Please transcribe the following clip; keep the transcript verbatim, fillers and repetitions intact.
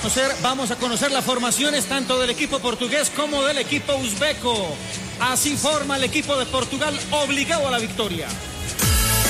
Vamos a conocer las formaciones tanto del equipo portugués como del equipo uzbeco. Así forma el equipo de Portugal, obligado a la victoria.